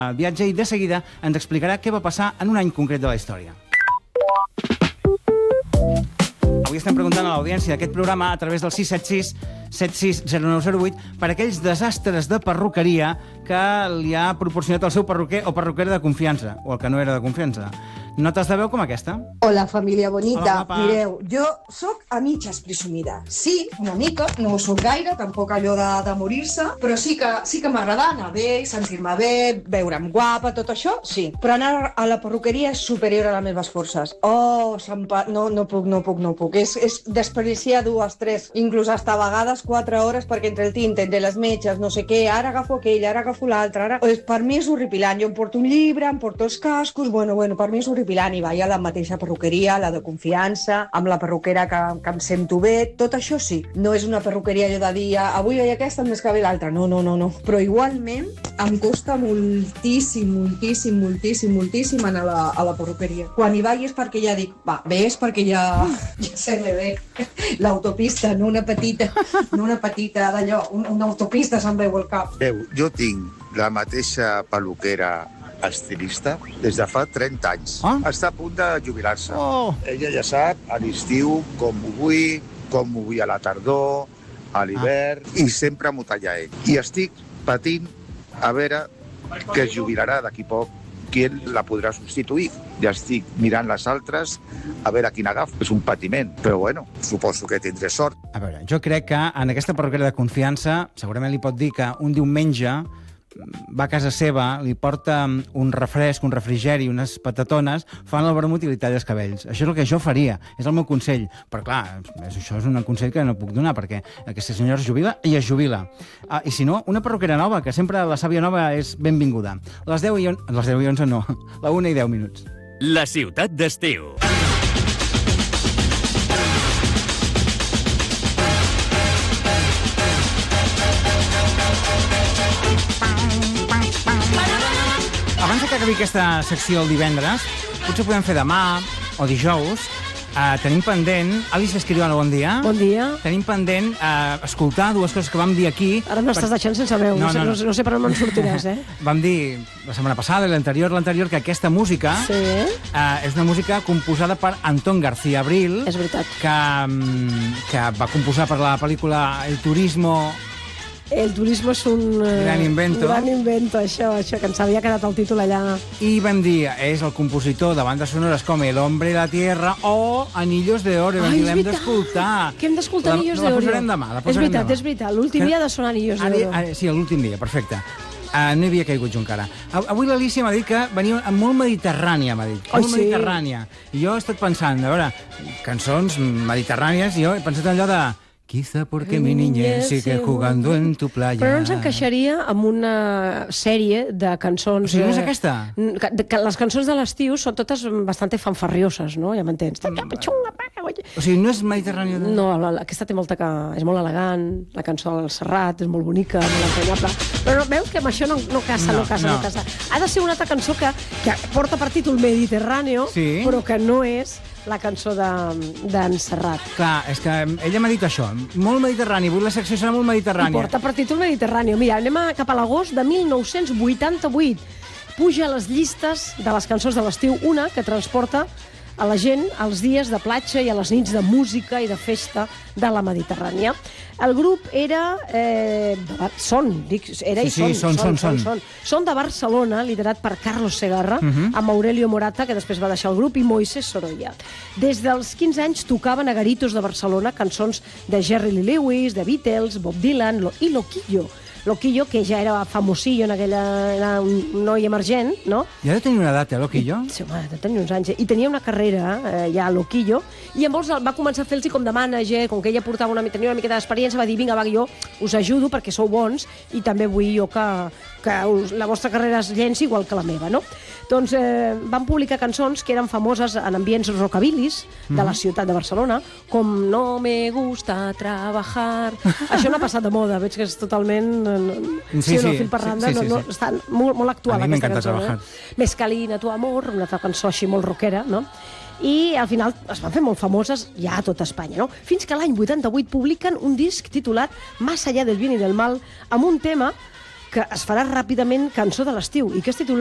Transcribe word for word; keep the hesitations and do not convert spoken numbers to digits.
El viatge i de seguida ens explicarà què va passar en un any concret de la història. Avui estem preguntant a l'audiència d'aquest programa a través del sis set sis set sis zero nou zero vuit per aquells desastres de perruqueria que li ha proporcionat el seu perruquer o perruquera de confiança, o el que no era de confiança. Notes de veu com aquesta? Hola, família bonita. Hola, mireu, jo sóc a mitges presumida. Sí, una mica, no ho sóc gaire, tampoc allò de, de morir-se, però sí que, sí que m'agrada anar bé, sentir-me bé, veure'm guapa, tot això, sí. Però anar a la perruqueria és superior a les meves forces. Oh, no, no puc, no puc, no puc. És, és desperdiciar dues, tres, inclús hasta a vegades quatre hores, perquè entre el tint, entre les metges, no sé què, ara agafo aquell, ara agafo l'altre, ara... Per mi és horripilant. Jo em porto un llibre, em porto els cascos, bueno, bueno, per mi és horripilant. I vaig a la mateixa perruqueria, la de confiança, amb la perruquera que, que em sento bé, tot això sí. No és una perruqueria allò de dir, avui vaig aquesta, més que bé l'altra. No, no, no, no. Però igualment em costa moltíssim, moltíssim, moltíssim, moltíssim anar a la, a la perruqueria. Quan hi vaig és perquè ja dic, va, bé és perquè ja, ja sé me bé l'autopista, no una petita, no una petita d'allò, una, una autopista se'm veu al cap. Veu, jo tinc la mateixa peluquera estilista des de fa trenta anys. Ah? Està a punt de jubilar-se. Oh. Ella ja sap a l'estiu com ho vull, com ho vull a la tardor, a l'hivern, ah. i sempre m'ho talla ell. I estic patint a veure que es jubilarà d'aquí poc, qui la podrà substituir. Ja estic mirant les altres a veure quin agafo. És un patiment, però bueno, suposo que tindré sort. A veure, jo crec que en aquesta perruquera de confiança segurament li pot dir que un diumenge va a casa seva, li porta un refresc, un refrigeri, unes patatones, fan el vermut i li talla els cabells. Això és el que jo faria, és el meu consell. Però clar, això és un consell que no puc donar, perquè aquesta senyora es jubila i es jubila. Ah, I si no, una perruquera nova, que sempre la sàvia nova és benvinguda. Les deu i on... Les deu i onze no, la una i deu minuts. La ciutat d'estiu. Abans que acabi aquesta secció el divendres, potser podem fer demà o dijous. Uh, tenim pendent... Alicia Escribano, bon dia. Bon dia. Tenim pendent uh, escoltar dues coses que vam dir aquí. Ara m'estàs per... deixant sense veu, no, no, sé, no, no. no sé per on me'n sortiràs, eh? Vam dir la setmana passada i l'anterior, l'anterior, que aquesta música sí. uh, és una música composada per Antón García Abril. És veritat. Que, que va composar per la pel·lícula El Turismo... El turismo és un... Gran invento. Gran invento, això, això, que ens havia quedat el títol allà. I vam dir, és el compositor de bandes sonores com El Hombre y la Tierra o Anillos de Oro. Ai, és l'hem d'escoltar. Que hem d'escoltar Anillos de Oro. La posarem demà. La posarem és veritat, demà. és veritat. L'últim dia ha de sonar Anillos de Oro. Sí, l'últim dia, perfecte. Uh, no hi havia caigut jo encara. Avui l'Alicia m'ha dit que venia molt mediterrània, m'ha dit. Oh, molt sí. mediterrània. I jo he estat pensant, a veure, cançons mediterrànies, i jo he pensat allò de... Quizá porque mi niñez sigue jugando en tu playa. Però no ens encaixaria amb una sèrie de cançons... O sigui, no és aquesta? Que, que les cançons de l'estiu són totes bastante fanfarrioses, no? Ja m'entens? O sigui, no és mediterrània? De... No, la, la, aquesta té molta... Que... És molt elegant, la cançó del Serrat és molt bonica, molt emprenyable. Però no, veus que amb això no, no casa, no, no casa, no. no casa. Ha de ser una altra cançó que, que porta per títol Mediterráneo, sí. però que no és la cançó d'en de, Serrat. Clar, és que ella m'ha dit això, molt mediterrani, avui la secció serà molt mediterrània. I porta per títol Mediterráneo. Mira, anem a, cap a l'agost de mil nou-cents vuitanta-vuit. Puja a les llistes de les cançons de l'estiu una que transporta a la gent als dies de platja i a les nits de música i de festa de la Mediterrània. El grup era... Eh, de, són, dic, era sí, i són, sí, són, són, són, són, són. Són de Barcelona, liderat per Carlos Segarra, uh -huh. amb Aurelio Morata, que després va deixar el grup, i Moisés Sorolla. Des dels quinze anys tocaven a garitos de Barcelona cançons de Jerry Lee Lewis, de Beatles, Bob Dylan i Loquillo. Loquillo, que ja era famosillo en aquella... Era un noi emergent, no? Ja ha de tenir una edat, eh, Loquillo? Sí, home, ha de tenir uns anys. I tenia una carrera, eh, ja, Loquillo, i llavors va començar a fer-los com de mànager, com que ella portava una, tenia una miqueta d'experiència, va dir, vinga, va, jo us ajudo perquè sou bons i també vull jo que, que us, la vostra carrera es llenci igual que la meva, no? Doncs eh, van publicar cançons que eren famoses en ambients rockabilis de mm. la ciutat de Barcelona, com No me gusta trabajar. Això no ha passat de moda, veig que és totalment... Sí, sí, sí, fil per randa, sí, sí, sí, no, no, sí. està molt, molt actual a mi aquesta cançó. Trabajar. Eh? Mescalina, tu amor, una altra cançó així molt rockera, no? I al final es van fer molt famoses ja a tota Espanya, no? Fins que l'any vuitanta-vuit publiquen un disc titulat Más allá del bien y del mal, amb un tema que es farà ràpidament cançó de l'estiu i que es titula